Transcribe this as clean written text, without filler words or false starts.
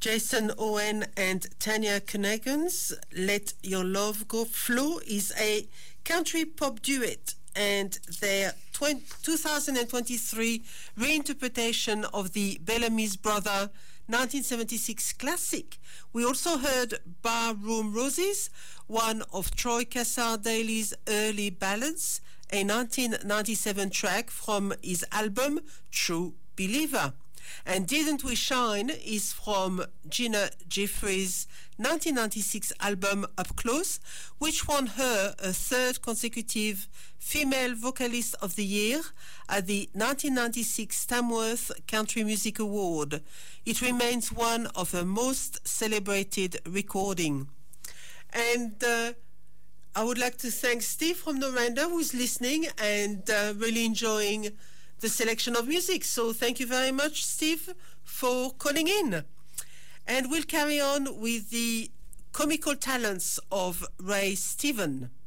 Jason Owen and Tanya Knagan's Let Your Love Go Flow is a country pop duet, and their 2023 reinterpretation of the Bellamy's Brother 1976 classic. We also heard Barroom Roses, one of Troy Cassar-Daley's early ballads, a 1997 track from his album True Believer. And Didn't We Shine is from Gina Jeffrey's 1996 album Up Close, which won her a third consecutive Female Vocalist of the Year at the 1996 Tamworth Country Music Award. It remains one of her most celebrated recordings. And I would like to thank Steve from Noranda, who is listening and really enjoying the selection of music. So thank you very much, Steve, for calling in. And we'll carry on with the comical talents of Ray Stephen.